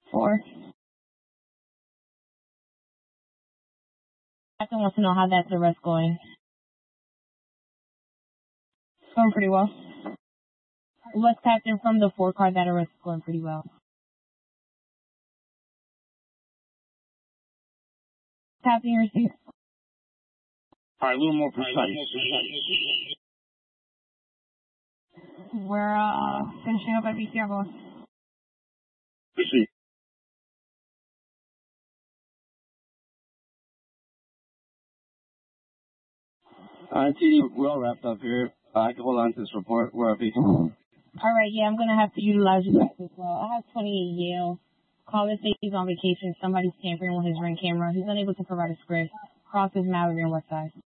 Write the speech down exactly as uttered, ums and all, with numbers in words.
Four. Captain wants to know how that's the rest going. It's going pretty well. West Captain from the four card, that arrest is going pretty well. Captain, your receipt. All right, a little more precise. We're uh, finishing up at B C R, boss. Receipt. Uh, T D, we're all wrapped up here. Uh, I can hold on to this report. We're up here. All right, yeah, I'm going to have to utilize you guys as well. I have twenty-eight Yale. Caller says he's on vacation. Somebody's tampering with his ring camera. He's unable to provide a script. Cross is Mallory and West Side.